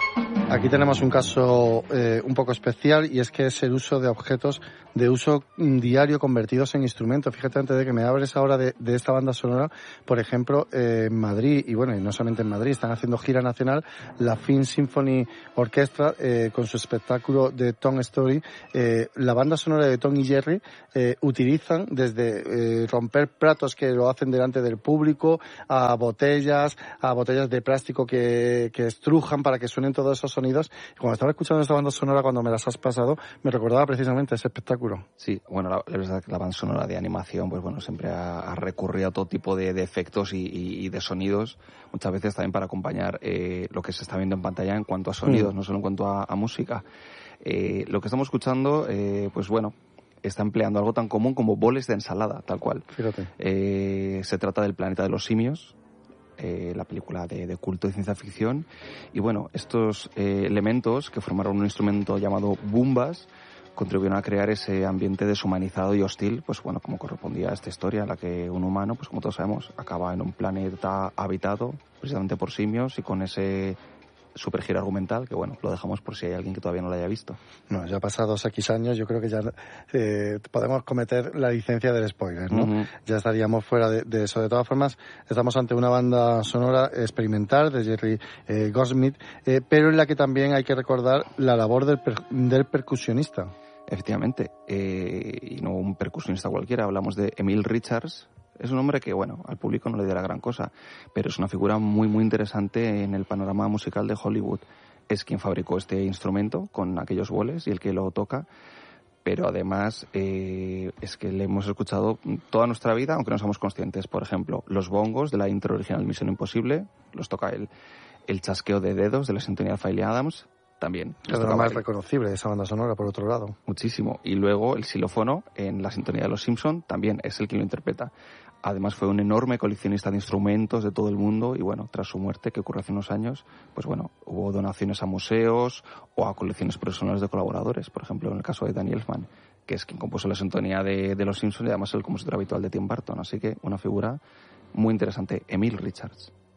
Aquí tenemos un caso un poco especial, y es que es el uso de objetos de uso diario convertidos en instrumentos. Fíjate, antes de que me hables ahora de esta banda sonora, por ejemplo, en Madrid, y bueno, y no solamente en Madrid, están haciendo gira nacional, la Film Symphony Orchestra, con su espectáculo de Tom Story. La banda sonora de Tom y Jerry utilizan desde romper platos que lo hacen delante del público, a botellas de plástico que estrujan para que suenen todos esos sonidos. Cuando estaba escuchando esta banda sonora, cuando me las has pasado, me recordaba precisamente ese espectáculo. Sí, bueno, la verdad es que la banda sonora de animación, pues bueno, siempre ha recurrido a todo tipo de efectos y de sonidos, muchas veces también para acompañar lo que se está viendo en pantalla en cuanto a sonidos, no solo en cuanto a música. Lo que estamos escuchando, pues bueno, está empleando algo tan común como boles de ensalada, tal cual. Fíjate. Se trata del Planeta de los Simios, la película de culto de ciencia ficción, y bueno, estos elementos que formaron un instrumento llamado Boombas contribuyeron a crear ese ambiente deshumanizado y hostil, pues bueno, como correspondía a esta historia en la que un humano, pues como todos sabemos, acaba en un planeta habitado precisamente por simios, y con ese supergiro argumental que bueno, lo dejamos por si hay alguien que todavía no lo haya visto. No, ya pasados X años, yo creo que ya podemos cometer la licencia del spoiler, ¿no? Uh-huh. Ya estaríamos fuera de eso. De todas formas, estamos ante una banda sonora experimental de Jerry Goldsmith, pero en la que también hay que recordar la labor del percusionista. Efectivamente, y no un percusionista cualquiera, hablamos de Emil Richards. Es un hombre que, bueno, al público no le dirá gran cosa, pero es una figura muy, muy interesante en el panorama musical de Hollywood. Es quien fabricó este instrumento con aquellos boles y el que lo toca, pero además es que le hemos escuchado toda nuestra vida, aunque no somos conscientes. Por ejemplo, los bongos de la intro original Misión Imposible, los toca él. El chasqueo de dedos de la sintonía de Fairly Adams, también. Es lo más reconocible de esa banda sonora, por otro lado. Muchísimo. Y luego el xilófono en la sintonía de Los Simpson también es el que lo interpreta. Además fue un enorme coleccionista de instrumentos de todo el mundo, y bueno, tras su muerte, que ocurrió hace unos años, pues bueno, hubo donaciones a museos o a colecciones personales de colaboradores. Por ejemplo, en el caso de Danny Elfman, que es quien compuso la sintonía de Los Simpson y además el compositor habitual de Tim Burton. Así que una figura muy interesante, Emil Richards.